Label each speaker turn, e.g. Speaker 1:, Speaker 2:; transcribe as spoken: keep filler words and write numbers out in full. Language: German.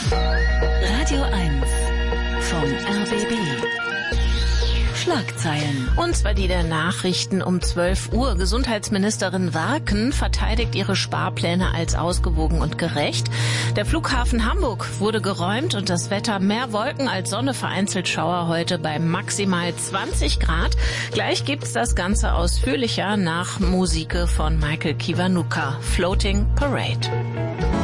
Speaker 1: Radio eins vom R B B. Schlagzeilen.
Speaker 2: Und zwar die der Nachrichten um zwölf Uhr. Gesundheitsministerin Warken verteidigt ihre Sparpläne als ausgewogen und gerecht. Der Flughafen Hamburg wurde geräumt und das Wetter mehr Wolken als Sonne, vereinzelt Schauer heute bei maximal zwanzig Grad. Gleich gibt's das Ganze ausführlicher nach Musik von Michael Kiwanuka. Floating Parade.